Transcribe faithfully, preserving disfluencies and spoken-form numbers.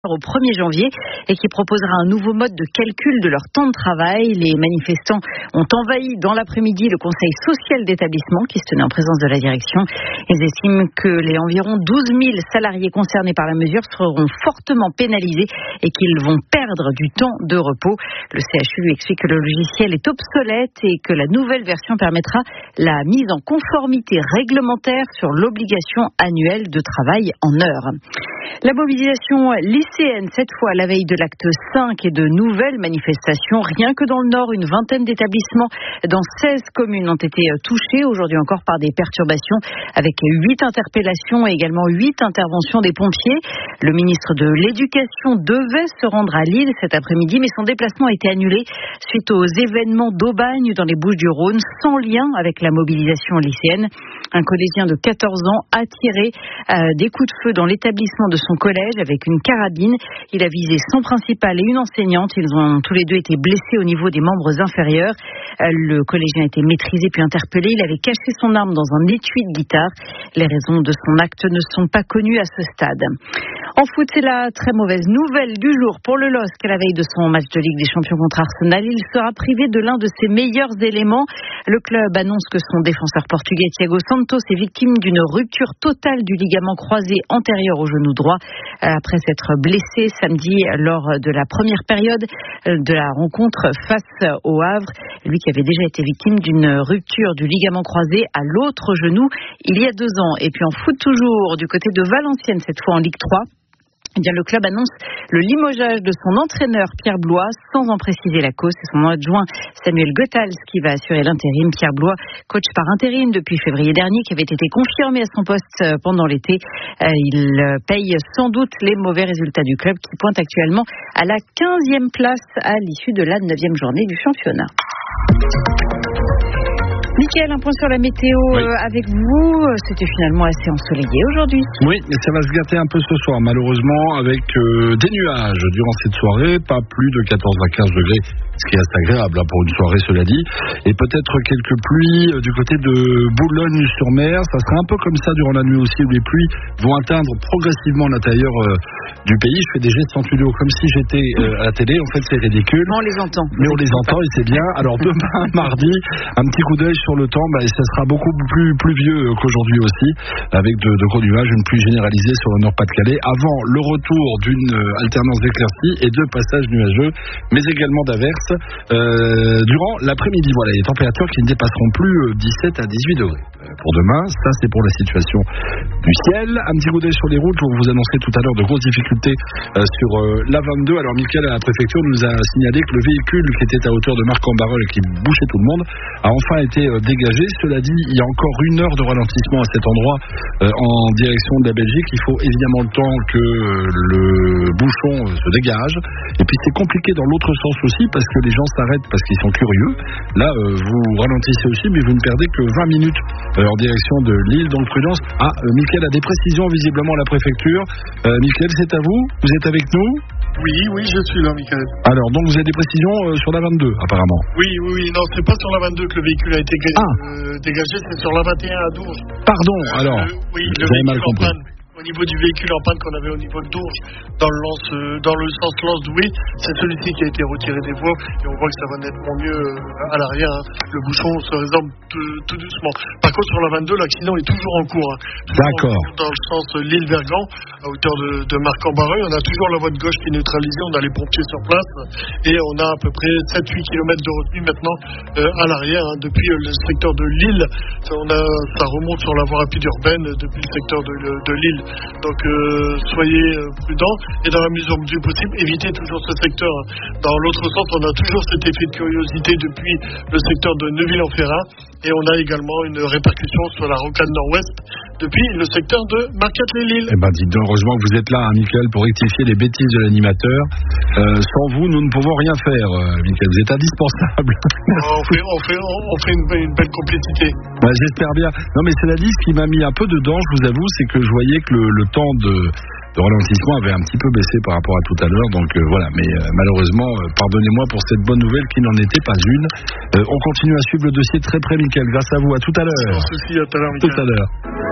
au premier janvier et qui proposera un nouveau mode de calcul de leur temps de travail. Les manifestants ont envahi dans l'après-midi le conseil social d'établissement qui se tenait en présence de la direction. Ils estiment que les environ douze mille salariés concernés par la mesure seront fortement pénalisés et qu'ils vont perdre du temps de repos. Le C H U explique que le logiciel est obsolète et que la nouvelle version permettra la mise en conformité réglementaire sur l'obligation annuelle de travail en heures. La mobilisation lycéenne, cette fois à la veille de l'acte cinq et de nouvelles manifestations. Rien que dans le Nord, une vingtaine d'établissements dans seize communes ont été touchés aujourd'hui encore par des perturbations avec huit interpellations et également huit interventions des pompiers. Le ministre de l'Éducation devait se rendre à Lille cet après-midi, mais son déplacement a été annulé suite aux événements d'Aubagne dans les Bouches-du-Rhône, sans lien avec la mobilisation lycéenne. Un collégien de quatorze ans a tiré euh, des coups de feu dans l'établissement de son collège avec une carabine. Il a visé son principal et une enseignante. Ils ont tous les deux été blessés au niveau des membres inférieurs. Euh, le collégien a été maîtrisé puis interpellé. Il avait caché son arme dans un étui de guitare. Les raisons de son acte ne sont pas connues à ce stade. En foot, c'est la très mauvaise nouvelle du jour pour le L O S C à la veille de son match de Ligue des Champions contre Arsenal. Il sera privé de l'un de ses meilleurs éléments. Le club annonce que son défenseur portugais Thiago Santos est victime d'une rupture totale du ligament croisé antérieur au genou droit après s'être blessé samedi lors de la première période de la rencontre face au Havre. Lui qui avait déjà été victime d'une rupture du ligament croisé à l'autre genou il y a deux ans. Et puis en foot toujours, du côté de Valenciennes, cette fois en Ligue trois. Eh bien, le club annonce le limogeage de son entraîneur Pierre Blois sans en préciser la cause. C'est son adjoint Samuel Goethals qui va assurer l'intérim. Pierre Blois, coach par intérim depuis février dernier, qui avait été confirmé à son poste pendant l'été. Il paye sans doute les mauvais résultats du club qui pointe actuellement à la quinzième place à l'issue de la neuvième journée du championnat. Mickaël, un point sur la météo oui. euh, avec vous. C'était finalement assez ensoleillé aujourd'hui. Oui, mais ça va se gâter un peu ce soir, malheureusement, avec euh, des nuages durant cette soirée. Pas plus de quatorze à quinze degrés, ce qui est assez agréable hein, pour une soirée, cela dit. Et peut-être quelques pluies euh, du côté de Boulogne-sur-Mer. Ça sera un peu comme ça durant la nuit aussi, où les pluies vont atteindre progressivement l'intérieur euh, du pays. Je fais des gestes en studio comme si j'étais euh, à la télé. En fait, c'est ridicule. On les entend. Mais on les entend et c'est bien. Alors demain, mardi, un petit coup d'œil sur le temps, bah, ça sera beaucoup plus pluvieux qu'aujourd'hui aussi, avec de, de gros nuages, une pluie généralisée sur le Nord-Pas-de-Calais, avant le retour d'une euh, alternance d'éclaircies et de passages nuageux, mais également d'averses euh, durant l'après-midi. Voilà, les températures qui ne dépasseront plus euh, dix-sept à dix-huit degrés euh, pour demain. Ça, c'est pour la situation du ciel. Un petit coup d'œil sur les routes. Je vous annonçais tout à l'heure de grosses difficultés euh, sur euh, l'A vingt-deux. Alors, Mickaël, à la préfecture, nous a signalé que le véhicule qui était à hauteur de Marc-en-Barœul et qui bouchait tout le monde a enfin été euh, dégagé. Cela dit, il y a encore une heure de ralentissement à cet endroit euh, en direction de la Belgique. Il faut évidemment le temps que euh, le bouchon euh, se dégage. Et puis c'est compliqué dans l'autre sens aussi parce que les gens s'arrêtent parce qu'ils sont curieux. Là, euh, vous ralentissez aussi, mais vous ne perdez que vingt minutes euh, en direction de Lille. Donc prudence. Ah, euh, Mickaël a des précisions visiblement à la préfecture. Euh, Mickaël, c'est à vous. Vous êtes avec nous? Oui, oui, je suis là, Mickaël. Alors, donc vous avez des précisions euh, sur la vingt-deux, apparemment. Oui, oui, oui, non, c'est pas sur la vingt-deux que le véhicule a été ga- ah. euh, dégagé, c'est sur la vingt et un à Dourges. Pardon, euh, alors, le, oui, le j'avais mal compris. Panne, au niveau du véhicule en panne qu'on avait au niveau de Dourges, dans le, lance, euh, dans le sens Lens-Douai, c'est celui-ci qui a été retiré des voies, et on voit que ça va nettement mieux euh, à l'arrière. Hein. Le bouchon se résorbe tout, tout doucement. Par contre, sur la vingt-deux, l'accident est toujours en cours. Hein. Toujours D'accord. En cours dans le sens euh, Lille-Vergan, à hauteur de, de Marc-en-Barœul. On a toujours la voie de gauche qui est neutralisée, on a les pompiers sur place, et on a à peu près sept à huit kilomètres de retenue maintenant euh, à l'arrière. Hein. Depuis euh, le secteur de Lille, ça, on a, ça remonte sur la voie rapide urbaine euh, depuis le secteur de, de Lille. Donc euh, soyez euh, prudents et dans la mesure du possible, évitez toujours ce secteur. Hein. Dans l'autre sens, on a toujours cet effet de curiosité depuis le secteur de Neuville-en-Ferrat et on a également une répercussion sur la rocade nord-ouest depuis le secteur de Marquette-les-Lilles. Eh ben, dites donc, heureusement que vous êtes là, hein, Mickaël, pour rectifier les bêtises de l'animateur. Euh, sans vous, nous ne pouvons rien faire, euh, Mickaël. Vous êtes indispensable. on fait, on fait, on fait une, une belle complicité. Ouais, j'espère bien. Non, mais cela dit, ce qui m'a mis un peu dedans, je vous avoue, c'est que je voyais que le, le temps de, de ralentissement avait un petit peu baissé par rapport à tout à l'heure. Donc euh, voilà, mais euh, malheureusement, euh, pardonnez-moi pour cette bonne nouvelle qui n'en était pas une. Euh, on continue à suivre le dossier très près, Mickaël. Grâce à vous. À tout à l'heure. Sans souci, à tout à l'heure, Mickaël. Tout à l'heure.